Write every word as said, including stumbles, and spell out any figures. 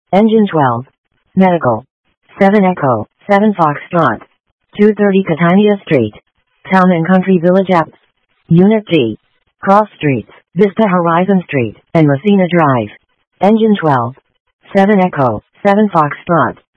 Engine twelve. Medical. seven Echo, seven Foxtrot. two thirty Catania Street. Town and Country Village Apps. Unit G. Cross Streets, Vista Horizon Street, and Messina Drive. Engine twelve. seven Echo, seven Foxtrot.